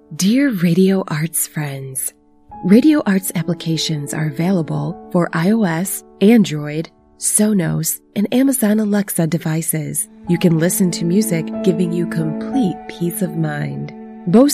Dear Radio Arts friends, Radio Arts applications are available for iOS, Android, Sonos, and Amazon Alexa devices. You can listen to music giving you complete peace of mind. Bose